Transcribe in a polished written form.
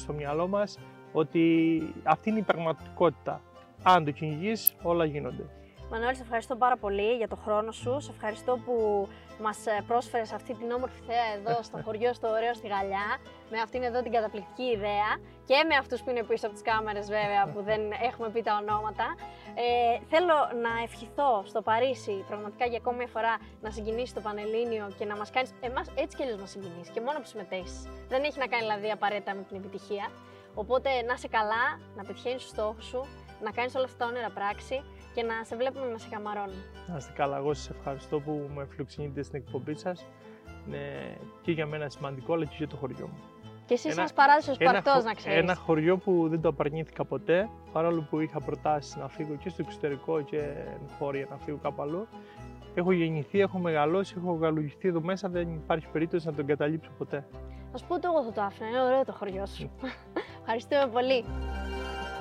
στο μυαλό μας ότι αυτή είναι η πραγματικότητα. Αν το κυνηγείς, όλα γίνονται. Μανώλη, σε ευχαριστώ πάρα πολύ για το χρόνο σου. Σε ευχαριστώ που μας πρόσφερες αυτή την όμορφη θέα εδώ στο χωριό, στο ωραίο στη Γαλλιά, με αυτήν εδώ την καταπληκτική ιδέα και με αυτούς που είναι πίσω από τις κάμερες βέβαια, που δεν έχουμε πει τα ονόματα. Θέλω να ευχηθώ στο Παρίσι πραγματικά για ακόμη μια φορά να συγκινήσεις το Πανελλήνιο και να μας κάνεις, εμάς έτσι κι αλλιώς μας συγκινήσεις και μόνο που συμμετέχεις. Δεν έχει να κάνει δηλαδή απαραίτητα με την επιτυχία. Οπότε να είσαι καλά, να πετυχαίνεις τους στόχους σου, να κάνεις όλα αυτά τα όνειρα πράξη και να σε βλέπουμε να σε καμαρώνει. Να είστε καλά, εγώ σας ευχαριστώ που με φιλοξενείτε στην εκπομπή σας. Είναι και για μένα σημαντικό, αλλά και για το χωριό μου. Και εσύ ένας παράδεισος Σπαρτός, να ξέρεις. Ένα χωριό που δεν το απαρνήθηκα ποτέ, παρόλο που είχα προτάσεις να φύγω και στο εξωτερικό και χώρια να φύγω κάπου αλλού. Έχω γεννηθεί, έχω μεγαλώσει, έχω γαλουχηθεί εδώ μέσα, δεν υπάρχει περίπτωση να τον εγκαταλείψω ποτέ. Θα σου πω ότι εγώ θα το άφηνα, είναι ωραίο το χωριό σου. Ευχαριστούμε πολύ.